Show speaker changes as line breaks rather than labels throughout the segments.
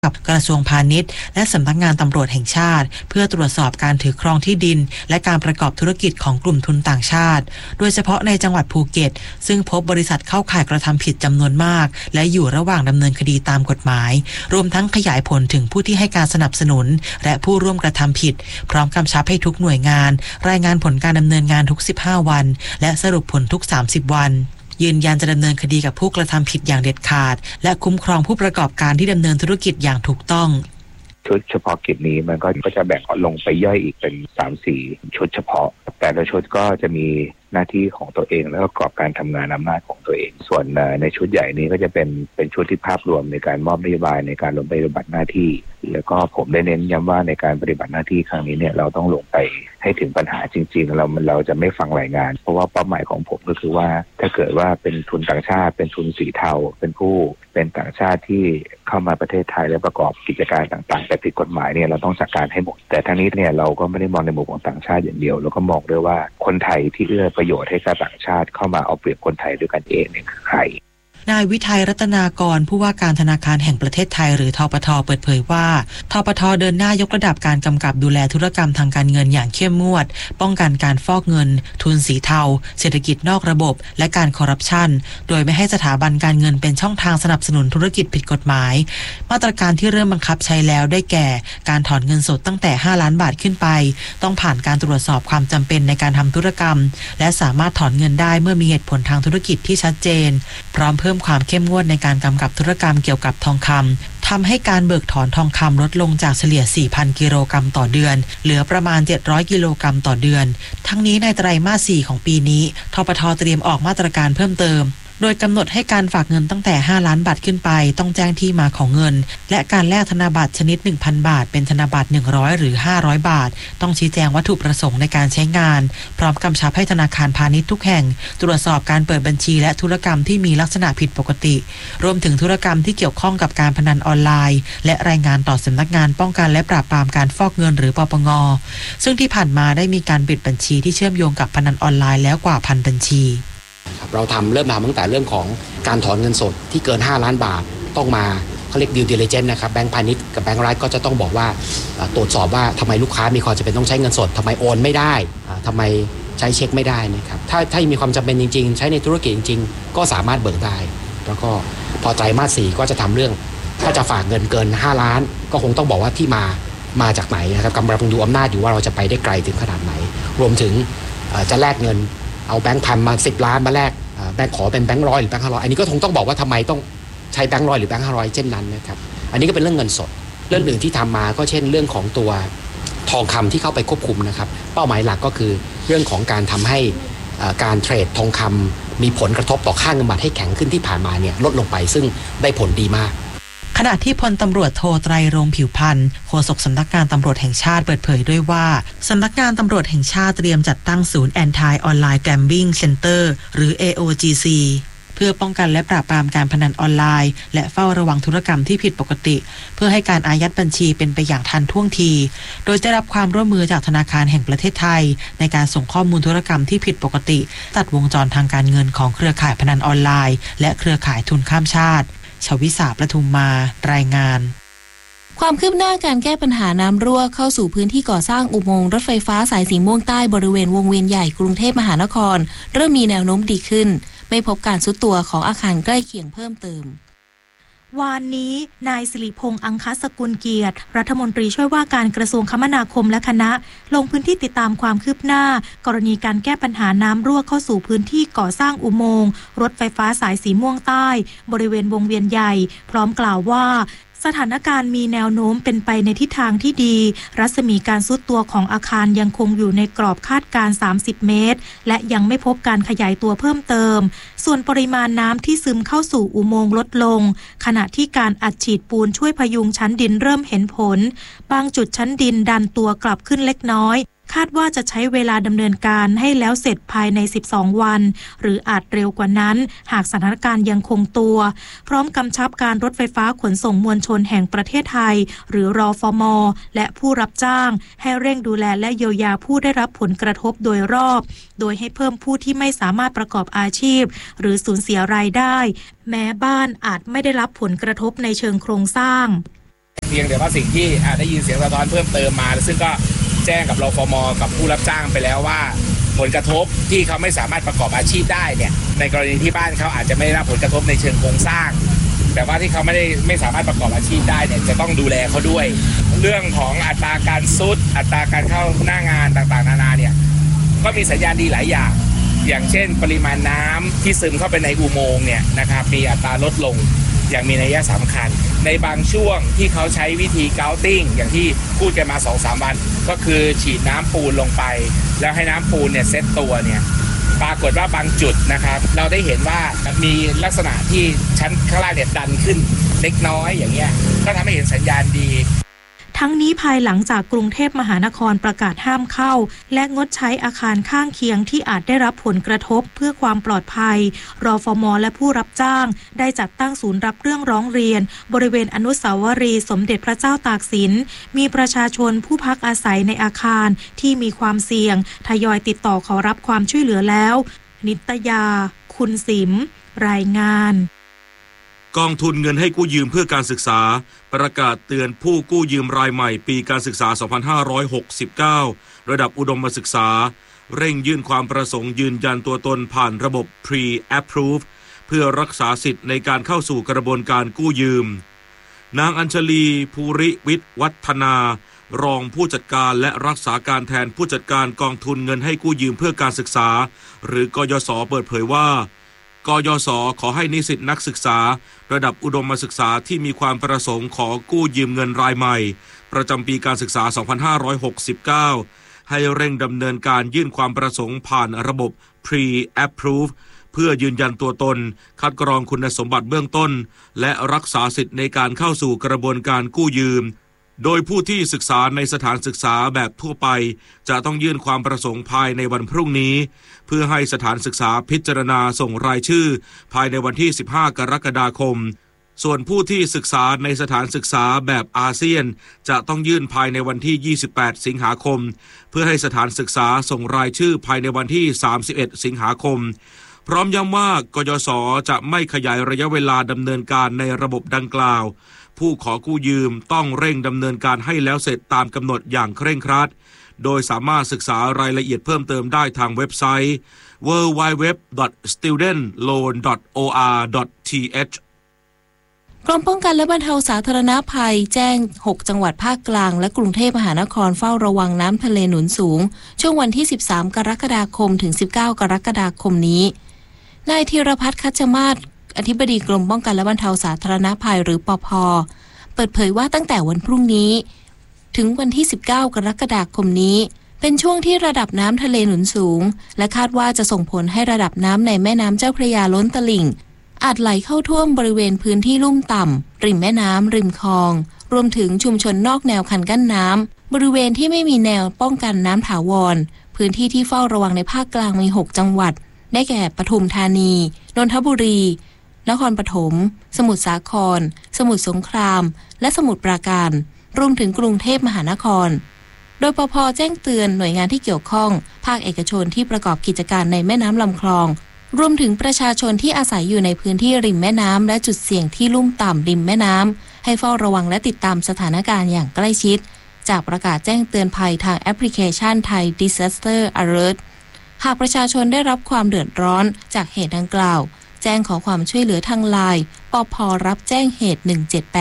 กับกระทรวงพาณิชย์และสำนักงานตำรวจแห่งชาติเพื่อตรวจสอบการถือครองที่ดินและการประกอบธุรกิจของกลุ่มทุนต่างชาติโดยเฉพาะในจังหวัดภูเก็ตซึ่งพบบริษัทเข้าข่ายกระทำผิดจำนวนมากและอยู่ระหว่างดำเนินคดีตามกฎหมายรวมทั้งขยายผลถึงผู้ที่ให้การสนับสนุนและผู้ร่วมกระทำผิดพร้อมกำชับให้ทุกหน่วยงานรายงานผลการดำเนินงานทุก15วันและสรุปผลทุก30วันยืนยันจะดำเนินคดีกับผู้กระทำผิดอย่างเด็ดขาดและคุ้มครองผู้ประกอบการที่ดำเนินธุรกิจอย่างถูกต้อง
ชุดเฉพาะกิจนี้มันก็จะแบ่งลงไปย่อยอีกเป็น 3-4 ชุดเฉพาะแต่ละชุดก็จะมีหน้าที่ของตัวเองแล้วก็กรอบการทำงานอำนาจของตัวเองส่วนในชุดใหญ่นี้ก็จะเป็นชุดที่ภาพรวมในการมอบนโยบายในการลงไปปฏิบัติหน้าที่แล้วก็ผมได้เน้นย้ำว่าในการปฏิบัติหน้าที่ครั้งนี้เนี่ยเราต้องลงไปให้ถึงปัญหาจริงๆเราจะไม่ฟังรายงานเพราะว่าเป้าหมายของผมก็คือว่าถ้าเกิดว่าเป็นทุนต่างชาติเป็นทุนสีเทาเป็นต่างชาติที่เข้ามาประเทศไทยและประกอบกิจการต่างๆแต่ผิดกฎหมายเนี่ยเราต้องจัดการให้หมดแต่ทั้งนี้เนี่ยเราก็ไม่ได้มองในมุมของต่างชาติอย่างเดียวเราก็มองด้วยว่าคนไทยที่เอื้อประโยชน์ให้กับต่างชาติเข้ามาเอาเปรียบคนไทยด้วยกันเองเนี่ยคือใคร
นายวิทัยรัตนากรผู้ว่าการธนาคารแห่งประเทศไทยหรือธปท.เปิดเผยว่าธปท.เดินหน้ายกระดับการกำกับดูแลธุรกรรมทางการเงินอย่างเข้มงวดป้องกันการฟอกเงินทุนสีเทาเศรษฐกิจนอกระบบและการคอร์รัปชันโดยไม่ให้สถาบันการเงินเป็นช่องทางสนับสนุนธุรกิจผิดกฎหมายมาตรการที่เริ่มบังคับใช้แล้วได้แก่การถอนเงินสดตั้งแต่5 ล้านบาทขึ้นไปต้องผ่านการตรวจสอบความจำเป็นในการทำธุรกรรมและสามารถถอนเงินได้เมื่อมีเหตุผลทางธุรกิจที่ชัดเจนพร้อมเพิ่มความเข้มงวดในการกำกับธุรกรรมเกี่ยวกับทองคำทำให้การเบิกถอนทองคำลดลงจากเฉลี่ย 4,000 กิโลกรัมต่อเดือนเหลือประมาณ700 กิโลกรัมต่อเดือนทั้งนี้ในไตรมาส 4 ของปีนี้ธปท.เตรียมออกมาตรการเพิ่มเติมโดยกำหนดให้การฝากเงินตั้งแต่5 ล้านบาทขึ้นไปต้องแจ้งที่มาของเงินและการแลกธนบัตรชนิด 1,000 บาทเป็นธนบัตร100หรือ500บาทต้องชี้แจงวัตถุประสงค์ในการใช้งานพร้อมกำชับให้ธนาคารพาณิชย์ทุกแห่งตรวจสอบการเปิดบัญชีและธุรกรรมที่มีลักษณะผิดปกติรวมถึงธุรกรรมที่เกี่ยวข้องกับการพนันออนไลน์และรายงานต่อสำนักงานป้องกันและปราบปรามการฟอกเงินหรือปปง.ซึ่งที่ผ่านมาได้มีการปิดบัญชีที่เชื่อมโยงกับพนันออนไลน์แล้วกว่า 1,000 บัญชี
เราเริ่มทำตั้งแต่เรื่องของการถอนเงินสดที่เกิน5 ล้านบาทต้องมาเขาเรียก due diligence นะครับแบงก์พาณิชย์กับแบงก์รัฐก็จะต้องบอกว่าตรวจสอบว่าทำไมลูกค้ามีความจำเป็นต้องใช้เงินสดทำไมโอนไม่ได้ทำไมใช้เช็คไม่ได้นะครับถ้ามีความจำเป็นจริงๆใช้ในธุรกิจจริงๆก็สามารถเบิกได้แล้วก็พอไตรมาส 4ก็จะทำเรื่องถ้าจะฝากเงินเกิน5 ล้านก็คงต้องบอกว่าที่มาจากไหนนะครับกำลังดูอำนาจอยู่ว่าเราจะไปได้ไกลถึงขนาดไหนรวมถึงจะแลกเงินเอาแบงค์พันมา10 ล้านมาแลกแบงค์ขอเป็นแบงค์100หรือแบงค์500อันนี้ก็คงต้องบอกว่าทำไมต้องใช้แบงค์100หรือแบงค์500เช่นนั้นนะครับอันนี้ก็เป็นเรื่องเงินสดเรื่องอื่นที่ทำมาก็เช่นเรื่องของตัวทองคำที่เข้าไปควบคุมนะครับเป้าหมายหลักก็คือเรื่องของการทำให้การเทรดทองคำมีผลกระทบต่อค่าเงินบาทให้แข็งขึ้นที่ผ่านมาเนี่ยลดลงไปซึ่งได้ผลดีมาก
ขณะที่พลตำรวจโทไตรรงค์ผิวพันธ์โฆษกสำนักงานตำรวจแห่งชาติเปิดเผยด้วยว่าสำนักงานตำรวจแห่งชาติเตรียมจัดตั้งศูนย์ Anti Online Gambling Center หรือ AOGC เพื่อป้องกันและปราบปรามการพนันออนไลน์และเฝ้าระวังธุรกรรมที่ผิดปกติเพื่อให้การอายัดบัญชีเป็นไปอย่างทันท่วงทีโดยได้รับความร่วมมือจากธนาคารแห่งประเทศไทยในการส่งข้อมูลธุรกรรมที่ผิดปกติตัดวงจรทางการเงินของเครือข่ายพนันออนไลน์และเครือข่ายทุนข้ามชาติชวิสาประทุมมารายงาน
ความคืบหน้าการแก้ปัญหาน้ำรั่วเข้าสู่พื้นที่ก่อสร้างอุโมงค์รถไฟฟ้าสายสีม่วงใต้บริเวณวงเวียนใหญ่กรุงเทพมหานครเริ่มมีแนวโน้มดีขึ้นไม่พบการทรุดตัวของอาคารใกล้เคียงเพิ่มเติม
วานนี้นายสิริพงษ์อังคสกุลเกียรติรัฐมนตรีช่วยว่าการกระทรวงคมนาคมและคณะลงพื้นที่ติดตามความคืบหน้ากรณีการแก้ปัญหาน้ำรั่วเข้าสู่พื้นที่ก่อสร้างอุโมงค์รถไฟฟ้าสายสีม่วงใต้บริเวณวงเวียนใหญ่พร้อมกล่าวว่าสถานการณ์มีแนวโน้มเป็นไปในทิศทางที่ดีรัศมีการทรุดตัวของอาคารยังคงอยู่ในกรอบคาดการณ์30 เมตรและยังไม่พบการขยายตัวเพิ่มเติมส่วนปริมาณน้ำที่ซึมเข้าสู่อุโมงค์ลดลงขณะที่การอัดฉีดปูนช่วยพยุงชั้นดินเริ่มเห็นผลบางจุดชั้นดินดันตัวกลับขึ้นเล็กน้อยคาดว่าจะใช้เวลาดำเนินการให้แล้วเสร็จภายใน12 วันหรืออาจเร็วกว่านั้นหากสถานการณ์ยังคงตัวพร้อมกำชับการรถไฟฟ้าขนส่งมวลชนแห่งประเทศไทยหรือรฟม.และผู้รับจ้างให้เร่งดูแลและเยียวยาผู้ได้รับผลกระทบโดยรอบโดยให้เพิ่มผู้ที่ไม่สามารถประกอบอาชีพหรือสูญเสียรายได้แม้บ้านอาจไม่ได้รับผลกระทบในเชิงโครงสร้าง
เพียงแต่ว่าสิ่งที่ได้ยินเสียงสะท้อนเพิ่มเติมมาซึ่งก็แจ้งกับรฟม.กับผู้รับจ้างไปแล้วว่าผลกระทบที่เขาไม่สามารถประกอบอาชีพได้เนี่ยในกรณีที่บ้านเขาอาจจะไม่ได้รับผลกระทบในเชิงโครงสร้างแต่ว่าที่เขาไม่สามารถประกอบอาชีพได้เนี่ยจะต้องดูแลเขาด้วยเรื่องของอัตราการซุดอัตราการเข้าหน้างานต่างๆนานาเนี่ยก็มีสัญญาณดีหลายอย่างเช่นปริมาณน้ำที่ซึมเข้าไปในอุโมงค์เนี่ยนะครับมีอัตราลดลงอย่างมีนัยสำคัญในบางช่วงที่เขาใช้วิธีเกาติ้งอย่างที่พูดกันมา 2-3 วันก็คือฉีดน้ำปูนลงไปแล้วให้น้ำปูนเนี่ยเซตตัวเนี่ยปรากฏว่าบางจุดนะครับเราได้เห็นว่ามีลักษณะที่ชั้นข้างล่างเนี่ยดันขึ้นเล็กน้อยอย่างเงี้ยก็ทำให้เห็นสัญญาณดี
ทั้งนี้ภายหลังจากกรุงเทพมหานครประกาศห้ามเข้าและงดใช้อาคารข้างเคียงที่อาจได้รับผลกระทบเพื่อความปลอดภัยรฟม.และผู้รับจ้างได้จัดตั้งศูนย์รับเรื่องร้องเรียนบริเวณอนุสาวรีย์สมเด็จพระเจ้าตากสินมีประชาชนผู้พักอาศัยในอาคารที่มีความเสี่ยงทยอยติดต่อขอรับความช่วยเหลือแล้วนิตยาคุณสิมรายงาน
กองทุนเงินให้กู้ยืมเพื่อการศึกษาประกาศเตือนผู้กู้ยืมรายใหม่ปีการศึกษา 2569 ระดับอุดมศึกษาเร่งยื่นความประสงค์ยืนยันตัวตนผ่านระบบ Pre-Approve เพื่อรักษาสิทธิ์ในการเข้าสู่กระบวนการกู้ยืมนางอัญชลีภูริวิทย์วัฒนารองผู้จัดการและรักษาการแทนผู้จัดการกองทุนเงินให้กู้ยืมเพื่อการศึกษาหรือกยศ.เปิดเผยว่ากยศ.ขอให้นิสิตนักศึกษาระดับอุดมศึกษาที่มีความประสงค์ขอกู้ยืมเงินรายใหม่ประจำปีการศึกษา 2569 ให้เร่งดำเนินการยื่นความประสงค์ผ่านระบบ Pre-Approve เพื่อยืนยันตัวตนคัดกรองคุณสมบัติเบื้องต้นและรักษาสิทธิ์ในการเข้าสู่กระบวนการกู้ยืมโดยผู้ที่ศึกษาในสถานศึกษาแบบทั่วไปจะต้องยื่นความประสงค์ภายในวันพรุ่งนี้เพื่อให้สถานศึกษาพิจารณาส่งรายชื่อภายในวันที่ 15 กรกฎาคมส่วนผู้ที่ศึกษาในสถานศึกษาแบบอาเซียนจะต้องยื่นภายในวันที่ 28 สิงหาคมเพื่อให้สถานศึกษาส่งรายชื่อภายในวันที่ 31 สิงหาคมพร้อมย้ำว่ากยศ.จะไม่ขยายระยะเวลาดำเนินการในระบบดังกล่าวผู้ขอกู้ยืมต้องเร่งดำเนินการให้แล้วเสร็จตามกำหนดอย่างเคร่งครัดโดยสามารถศึกษารายละเอียดเพิ่มเติมได้ทางเว็บไซต์ www.studentloan.or.th
กรมป้องกันและบรรเทาสาธารณภัยแจ้ง6จังหวัดภาคกลางและกรุงเทพมหานครเฝ้าระวังน้ำทะเลหนุนสูงช่วงวันที่13กรกฎาคมถึง19กรกฎาคมนี้นายธีรพัฒน์คัชมาศอธิบดีกรมป้องกันและบรรเทาสาธารณภัยหรือปภ.เปิดเผยว่าตั้งแต่วันพรุ่งนี้ถึงวันที่19กรกฎาคมนี้เป็นช่วงที่ระดับน้ำทะเลหนุนสูงและคาดว่าจะส่งผลให้ระดับน้ำในแม่น้ำเจ้าพระยาล้นตลิ่งอาจไหลเข้าท่วมบริเวณพื้นที่ลุ่มต่ำริมแม่น้ำริมคลองรวมถึงชุมชนนอกแนวคันกั้นน้ำบริเวณที่ไม่มีแนวป้องกันน้ำถาวรพื้นที่ที่เฝ้าระวังในภาคกลางมี6จังหวัดได้แก่ปทุมธานีนนทบุรีนครปฐมสมุทรสาครสมุทรสงครามและสมุทรปราการรวมถึงกรุงเทพมหานครโดยปภ.แจ้งเตือนหน่วยงานที่เกี่ยวข้องภาคเอกชนที่ประกอบกิจการในแม่น้ำลำคลองรวมถึงประชาชนที่อาศัยอยู่ในพื้นที่ริมแม่น้ำและจุดเสี่ยงที่ลุ่มต่ำริมแม่น้ำให้เฝ้าระวังและติดตามสถานการณ์อย่างใกล้ชิดจากประกาศแจ้งเตือนภัยทางแอปพลิเคชัน Thai Disaster Alert หากประชาชนได้รับความเดือดร้อนจากเหตุดังกล่าวแจ้งขอความช่วยเหลือทางไลน์ปภ.รับแจ้งเหตุ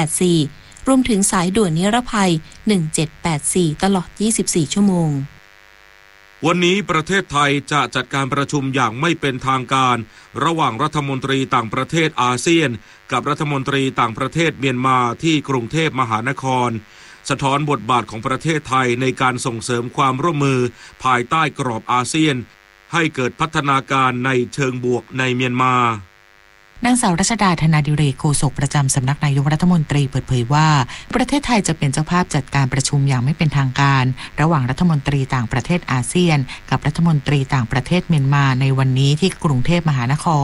1784รวมถึงสายด่วนนิรภัย1784ตลอด24ชั่วโมง
วันนี้ประเทศไทยจะจัดการประชุมอย่างไม่เป็นทางการระหว่างรัฐมนตรีต่างประเทศอาเซียนกับรัฐมนตรีต่างประเทศเมียนมาที่กรุงเทพมหานครสะท้อนบทบาทของประเทศไทยในการส่งเสริมความร่วมมือภายใต้กรอบอาเซียนให้เกิดพัฒนาการในเชิงบวกในเมียนมาน
างสาวรัชดาธนาดิเรกโฆษกประจำสำนักนายกรัฐมนตรีเปิดเผยว่าประเทศไทยจะเป็นเจ้าภาพจัดการประชุมอย่างไม่เป็นทางการระหว่างรัฐมนตรีต่างประเทศอาเซียนกับรัฐมนตรีต่างประเทศเมียนมาในวันนี้ที่กรุงเทพมหานคร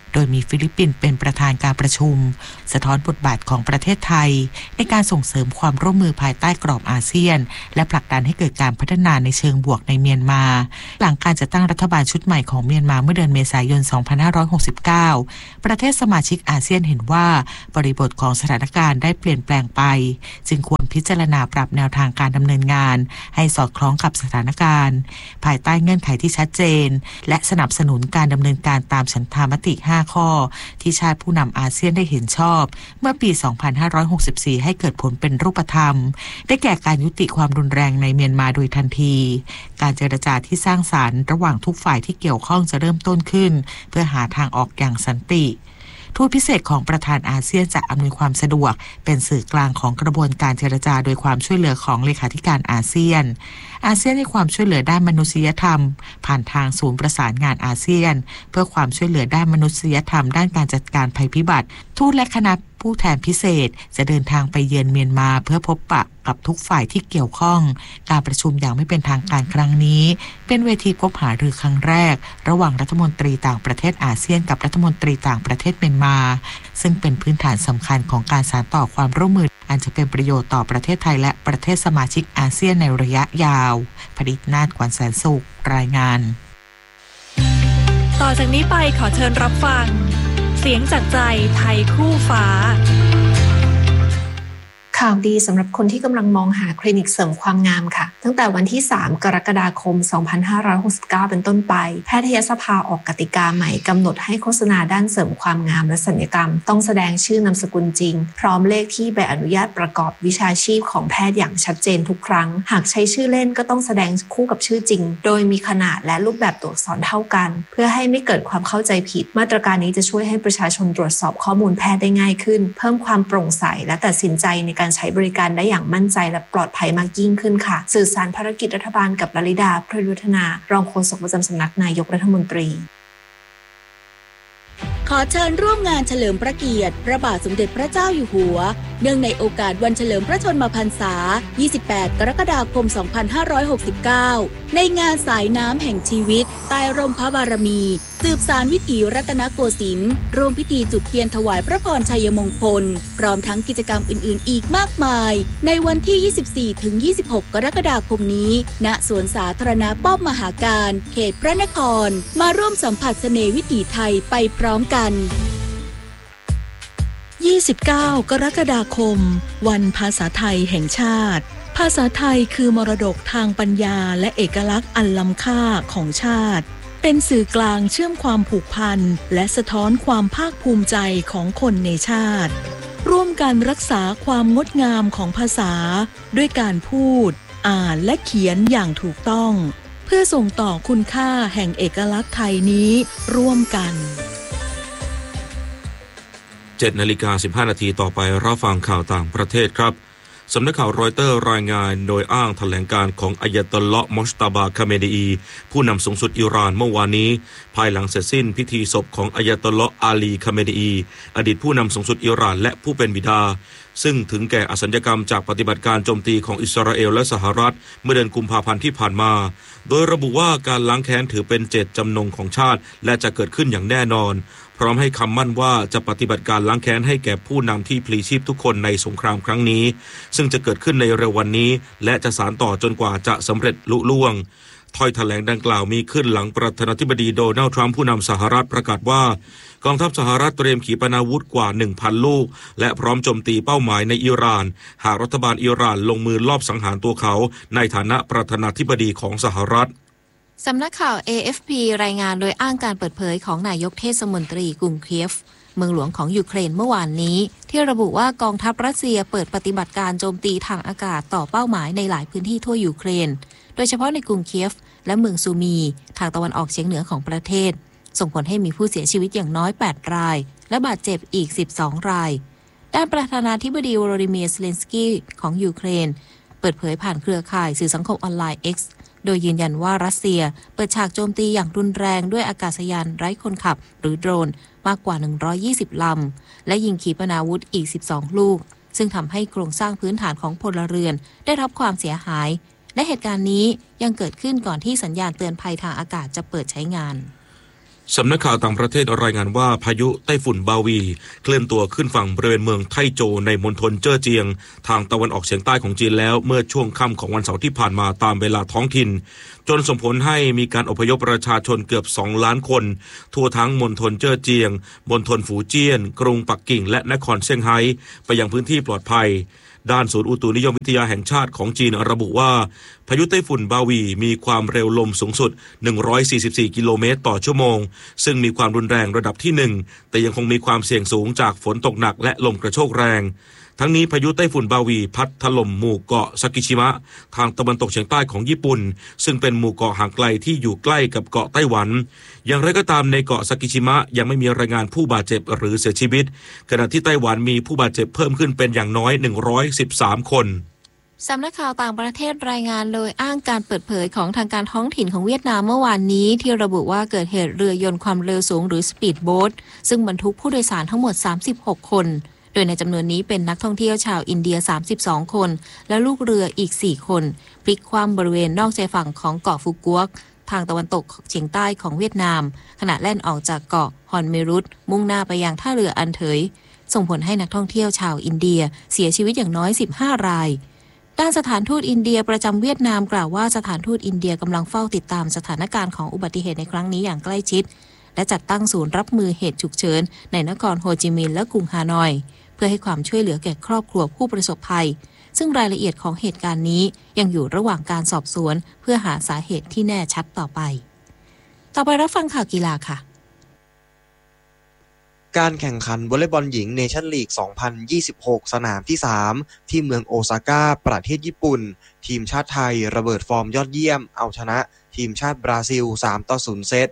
โดยมีฟิลิปปินส์เป็นประธานการประชุมสะท้อนบทบาทของประเทศไทยในการส่งเสริมความร่วมมือภายใต้กรอบอาเซียนและผลักดันให้เกิดการพัฒนาในเชิงบวกในเมียนมาหลังการจัดตั้งรัฐบาลชุดใหม่ของเมียนมาเมื่อเดือนเมษายน 2569 ประเทศสมาชิกอาเซียนเห็นว่าบริบทของสถานการณ์ได้เปลี่ยนแปลงไปจึงควรพิจารณาปรับแนวทางการดำเนินงานให้สอดคล้องกับสถานการณ์ภายใต้เงื่อนไขที่ชัดเจนและสนับสนุนการดำเนินการตามฉันทามติ 5 ข้อที่ชาติผู้นำอาเซียนได้เห็นชอบเมื่อปี 2564 ให้เกิดผลเป็นรูปธรรมได้แก่การยุติความรุนแรงในเมียนมาโดยทันทีการเจรจาที่สร้างสรรค์ระหว่างทุกฝ่ายที่เกี่ยวข้องจะเริ่มต้นขึ้นเพื่อหาทางออกอย่างสันติทูตพิเศษของประธานอาเซียนจะอำนวยความสะดวกเป็นสื่อกลางของกระบวนการเจรจาโดยความช่วยเหลือของเลขาธิการอาเซียนให้ความช่วยเหลือด้านมนุษยธรรมผ่านทางศูนย์ประสานงานอาเซียนเพื่อความช่วยเหลือด้านมนุษยธรรมด้านการจัดการภัยพิบัติทูตและคณะผู้แทนพิเศษจะเดินทางไปเยือนเมียนมาเพื่อพบปะกับทุกฝ่ายที่เกี่ยวข้องการประชุมอย่างไม่เป็นทางการครั้งนี้เป็นเวทีพบหารือครั้งแรกระหว่างรัฐมนตรีต่างประเทศอาเซียนกับรัฐมนตรีต่างประเทศเมียนมาซึ่งเป็นพื้นฐานสำคัญของการสานต่อความร่วมมืออันจะเป็นประโยชน์ต่อประเทศไทยและประเทศสมาชิกอาเซียนในระยะยาวผลิตนาฏ ขวัญแสนสุขรายงาน
ต่อจากนี้ไปขอเชิญรับฟังเสียงจากใจไทยคู่ฟ้า
ข่าวดีสำหรับคนที่กำลังมองหาคลินิกเสริมความงามค่ะตั้งแต่วันที่3 กรกฎาคม 2569 เป็นต้นไปแพทยสภาออกกติกาใหม่กำหนดให้โฆษณาด้านเสริมความงามและศัลยกรรมต้องแสดงชื่อนามสกุลจริงพร้อมเลขที่ใบอนุญาตประกอบวิชาชีพของแพทย์อย่างชัดเจนทุกครั้งหากใช้ชื่อเล่นก็ต้องแสดงคู่กับชื่อจริงโดยมีขนาดและรูปแบบตัวอักษรเท่ากันเพื่อให้ไม่เกิดความเข้าใจผิดมาตรการนี้จะช่วยให้ประชาชนตรวจสอบข้อมูลแพทย์ได้ง่ายขึ้นเพิ่มความโปร่งใสและตัดสินใจในการใช้บริการได้อย่างมั่นใจและปลอดภัยมากยิ่งขึ้นค่ะสื่อสารภารกิจรัฐบาลกับลลิดา พฤยุทธนารองโฆษกประจำสำนักนายกรัฐมนตรี
ขอเชิญร่วมงานเฉลิมพระเกียรติพระบาทสมเด็จพระเจ้าอยู่หัวเนื่องในโอกาสวันเฉลิมพระชนมพรรษา 28 กรกฎาคม 2569 ในงานสายน้ำแห่งชีวิตใต้ร่มพระบารมีสืบสานวิถีรัตนโกสินทร์ร่วมพิธีจุดเทียนถวายพระพรชัยมงคลพร้อมทั้งกิจกรรมอื่นๆอีกมากมายในวันที่ 24-26 กรกฎาคมนี้ณสวนสาธารณะป้อมมหาการเขตพระนครมาร่วมสัมผัสเสน่ห์วิถีไทยไปพร้อมกัน
29 กรกฎาคมวันภาษาไทยแห่งชาติภาษาไทยคือมรดกทางปัญญาและเอกลักษณ์อันล้ำค่าของชาติเป็นสื่อกลางเชื่อมความผูกพันและสะท้อนความภาคภูมิใจของคนในชาติร่วมกันรักษาความงดงามของภาษาด้วยการพูดอ่านและเขียนอย่างถูกต้องเพื่อส่งต่อคุณค่าแห่งเอกลักษณ์ไทยนี้ร่วมกัน
7:15 น.ต่อไปรับฟังข่าวต่างประเทศครับสำนักข่าวรอยเตอร์รายงานโดยอ้างแถลงการของอัยยะตอลลอฮ์มอชตาบาคาเมนีอีผู้นำสูงสุดอิหร่านเมื่อวานนี้ภายหลังเสร็จสิ้นพิธีศพของอัยยะตอลลอฮ์อาลีคาเมนีอีอดีตผู้นำสูงสุดอิหร่านและผู้เป็นบิดาซึ่งถึงแก่อสัญญกรรมจากปฏิบัติการโจมตีของอิสราเอลและสหรัฐเมื่อเดือนกุมภาพันธ์ที่ผ่านมาโดยระบุว่าการล้างแค้นถือเป็นเจตจำนงของชาติและจะเกิดขึ้นอย่างแน่นอนพร้อมให้คำมั่นว่าจะปฏิบัติการล้างแค้นให้แก่ผู้นำที่พลีชีพทุกคนในสงครามครั้งนี้ซึ่งจะเกิดขึ้นในเร็ววันนี้และจะสานต่อจนกว่าจะสำเร็จลุล่วงถ้อยแถลงดังกล่าวมีขึ้นหลังประธานาธิบดีโดนัลด์ทรัมป์ผู้นำสหรัฐประกาศว่ากองทัพสหรัฐเตรียมขีปนาวุธกว่า 1,000 ลูกและพร้อมโจมตีเป้าหมายในอิหร่านหากรัฐบาลอิหร่านลงมือลอบสังหารตัวเขาในฐานะประธานาธิบดีของสหรัฐ
สำนักข่าว AFP รายงานโดยอ้างการเปิดเผยของนายกเทศมนตรีกรุงเคียฟเมืองหลวงของยูเครนเมื่อวานนี้ที่ระบุว่ากองทัพรัสเซียเปิดปฏิบัติการโจมตีทางอากาศต่อเป้าหมายในหลายพื้นที่ทั่วยูเครนโดยเฉพาะในกรุงเคียฟและเมืองซูมีทางตะวันออกเฉียงเหนือของประเทศส่งผลให้มีผู้เสียชีวิตอย่างน้อย8รายและบาดเจ็บอีก12รายด้านประธานาธิบดีโวโลดิเมียร์ เซเลนสกี้ของยูเครนเปิดเผยผ่านเครือข่ายสื่อสังคมออนไลน์ Xโดยยืนยันว่ารัสเซียเปิดฉากโจมตีอย่างรุนแรงด้วยอากาศยานไร้คนขับหรือโดรนมากกว่า120ลำและยิงขีปนาวุธอีก12ลูกซึ่งทำให้โครงสร้างพื้นฐานของพลเรือนได้รับความเสียหายและเหตุการณ์นี้ยังเกิดขึ้นก่อนที่สัญญาณเตือนภัยทางอากาศจะเปิดใช้งาน
สำนักข่าวต่างประเทศรายงานว่าพายุไต้ฝุ่นบาวีเคลื่อนตัวขึ้นฝั่งบริเวณเมืองไทโจในมณฑลเจ้อเจียงทางตะวันออกเฉียงใต้ของจีนแล้วเมื่อช่วงค่ำของวันเสาร์ที่ผ่านมาตามเวลาท้องถิ่นจนส่งผลให้มีการอพยพประชาชนเกือบ2 ล้านคนทั่วทั้งมณฑลเจ้อเจียงมณฑลฝูเจี้ยนกรุงปักกิ่งและนครเซี่ยงไฮ้ไปยังพื้นที่ปลอดภัยด้านศูนย์อุตุนิยมวิทยาแห่งชาติของจีนระบุว่าพายุไต้ฝุ่นบาวีมีความเร็วลมสูงสุด144กิโลเมตรต่อชั่วโมงซึ่งมีความรุนแรงระดับที่1แต่ยังคงมีความเสี่ยงสูงจากฝนตกหนักและลมกระโชกแรงทั้งนี้พายุไต้ฝุ่นบาวีพัดถล่มหมู่เกาะซากิชิมะทางตะวันตกเฉียงใต้ของญี่ปุ่นซึ่งเป็นหมู่เกาะห่างไกลที่อยู่ใกล้กับเกาะไต้หวันอย่างไรก็ตามในเกาะซากิชิมะยังไม่มีรายงานผู้บาดเจ็บหรือเสียชีวิตขณะที่ไต้หวันมีผู้บาดเจ็บเพิ่มขึ้นเป็นอย่างน้อย113คน
สำนักข่าวต่างประเทศรายงานโดยอ้างการเปิดเผยของทางการท้องถิ่นของเวียดนามเมื่อวานนี้ที่ระบุว่าเกิดเหตุเรือยนต์ความเร็วสูงหรือสปีดโบ๊ทซึ่งบรรทุกผู้โดยสารทั้งหมด36คนโดยในจำนวนนี้เป็นนักท่องเที่ยวชาวอินเดีย32คนและลูกเรืออีก4คนพลิกคว่ำบริเวณนอกชายฝั่งของเกาะฟุกัวกทางตะวันตกเฉียงใต้ของเวียดนามขณะแล่นออกจากเกาะฮอนเมรุตมุ่งหน้าไปยังท่าเรืออันเถยส่งผลให้นักท่องเที่ยวชาวอินเดียเสียชีวิตอย่างน้อย15รายด้านสถานทูตอินเดียประจำเวียดนามกล่าวว่าสถานทูตอินเดียกำลังเฝ้าติดตามสถานการณ์ของอุบัติเหตุในครั้งนี้อย่างใกล้ชิดและจัดตั้งศูนย์รับมือเหตุฉุกเฉินในนครโฮจิมินห์และกรุงฮานอยเพื่อให้ความช่วยเหลือแก่ครอบครัวผู้ประสบภัยซึ่งรายละเอียดของเหตุการณ์นี้ยังอยู่ระหว่างการสอบสวนเพื่อหาสาเหตุที่แน่ชัดต่อไปรับฟังข่าวกีฬาค่ะ
การแข่งขันวอลเลย์บอลหญิงเนชั่นลีก 2026 สนามที่ 3 ที่เมืองโอซาก้าประเทศญี่ปุ่นทีมชาติไทยระเบิดฟอร์มยอดเยี่ยมเอาชนะทีมชาติบราซิล 3-0 เซต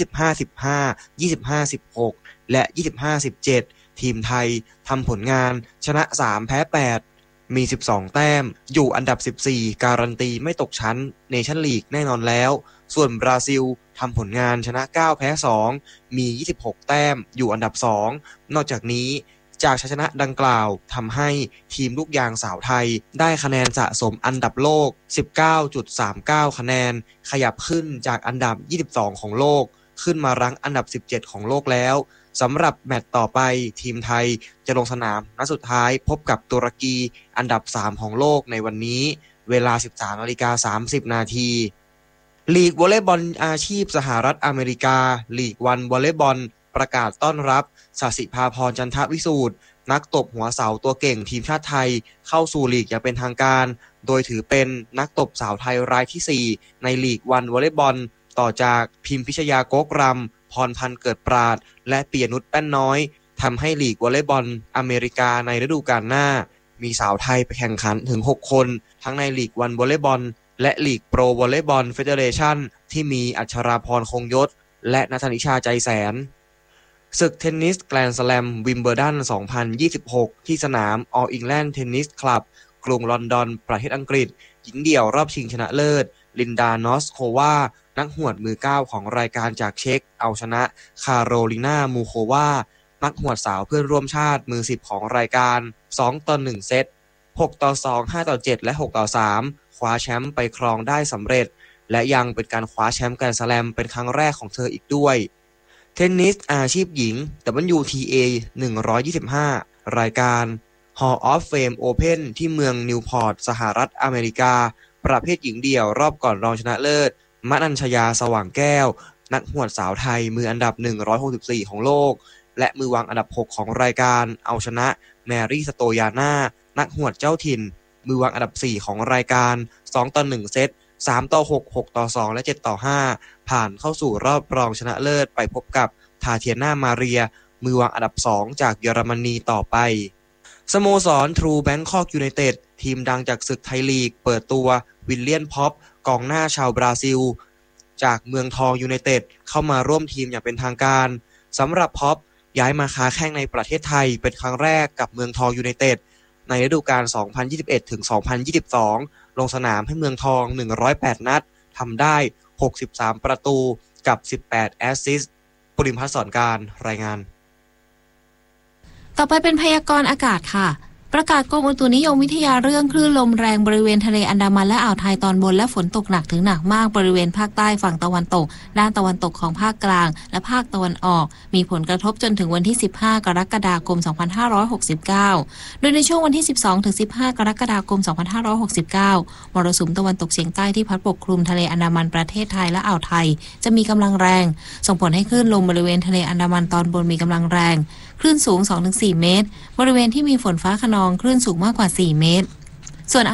25-15 25-16 และ 25-17 ทีมไทยทำผลงานชนะ 3 แพ้ 8 มี 12 แต้มอยู่อันดับ 14 การันตีไม่ตกชั้นเนชั่นลีกแน่นอนแล้วส่วนบราซิลทำผลงานชนะ 9 แพ้ 2 มี 26 แต้มอยู่อันดับ 2 นอกจากนี้จากชัยชนะดังกล่าวทำให้ทีมลูกยางสาวไทยได้คะแนนสะสมอันดับโลก 19.39 คะแนนขยับขึ้นจากอันดับ 22 ของโลกขึ้นมารั้งอันดับ 17 ของโลกแล้วสำหรับแมตช์ต่อไปทีมไทยจะลงสนามนัดสุดท้ายพบกับตุรกีอันดับ 3 ของโลกในวันนี้เวลา 13:30 นาทีลีกวอลเลย์บอลอาชีพสหรัฐอเมริกาลีกวันวอลเลย์บอลประกาศต้อนรับศศิภาพรจันทวิสูตรนักตบหัวเสาตัวเก่งทีมชาติไทยเข้าสู่ลีกอย่างเป็นทางการโดยถือเป็นนักตบสาวไทยรายที่ 4 ในลีกวันวอลเลย์บอลต่อจากพิมพิชยาโกกรำพรพันธ์เกิดปราดและปียนุชแป้นน้อยทำให้ลีกวอลเลย์บอลอเมริกาในฤดูกาลหน้ามีสาวไทยไปแข่งขันถึง6คนทั้งในลีกวันวอลเลย์บอลและลีกโปรวอลเลย์บอลเฟเดเรชั่นที่มีอัชราพรคงยศและณัฐนิชาใจแสนศึกเทนนิสแกรนด์สแลมวิมเบิลดัน 2026 ที่สนาม All England Tennis Club กรุงลอนดอนประเทศอังกฤษหญิงเดี่ยวรอบชิงชนะเลิศลินดานอสโควานักหวดมือ9ของรายการจากเช็กเอาชนะคาโรลินามูโควานักหวดสาวเพื่อนร่วมชาติมือ10ของรายการ2-1 เซต 6-2 5-7 และ 6-3 คว้าแชมป์ไปครองได้สำเร็จและยังเป็นการคว้าแชมป์แกรนด์สแลมเป็นครั้งแรกของเธออีกด้วยเทนนิสอาชีพหญิง WTA 125 รายการ Hall of Fame Open ที่เมืองนิวพอร์ตสหรัฐอเมริกาประเภทหญิงเดี่ยวรอบก่อนรองชนะเลิศมนัญชยาสว่างแก้วนักหวดสาวไทยมืออันดับ164ของโลกและมือวางอันดับ6ของรายการเอาชนะแมรี่สโตยาน่านักหวดเจ้าถิ่นมือวางอันดับ4ของรายการ2-1 เซต 3-6 6-2 และ 7-5 ผ่านเข้าสู่รอบรองชนะเลิศไปพบกับทาเทียนามาเรียมือวางอันดับ2จากเยอรมนีต่อไปสโมสรทรูแบงคอกยูไนเต็ดทีมดังจากศึกไทยลีกเปิดตัววิลเลียนพ็อปกองหน้าชาวบราซิลจากเมืองทองยูไนเต็ดเข้ามาร่วมทีมอย่างเป็นทางการสำหรับพ็อปย้ายมาค้าแข้งในประเทศไทยเป็นครั้งแรกกับเมืองทองยูไนเต็ดในฤดูกาล 2021-2022 ลงสนามให้เมืองทอง108นัดทำได้63ประตูกับ18แอสซิสต์ปริมพัฒน์สอนการรายงาน
ต่อไปเป็นพยากรณ์อากาศค่ะประกาศกรมอุตุนิยมวิทยาเรื่องคลื่นลมแรงบริเวณทะเลอันดามันและอ่าวไทยตอนบนและฝนตกหนักถึงหนักมากบริเวณภาคใต้ฝั่งตะวันตกด้านตะวันตกของภาคกลางและภาคตะวันออกมีผลกระทบจนถึงวันที่15กรกฎาคม2569โดยในช่วงวันที่12ถึง15กรกฎาคม2569มรสุมตะวันตกเฉียงใต้ที่พัดปกคลุมทะเลอันดามันประเทศไทยและอ่าวไทยจะมีกำลังแรงส่งผลให้คลื่นลมบริเวณทะเลอันดามันตอนบนมีกำลังแรงคลื่นสูง 2-4 เมตรบริเวณที่มีฝนฟ้าคะนองคลื่นสูงมากกว่า4 เมตร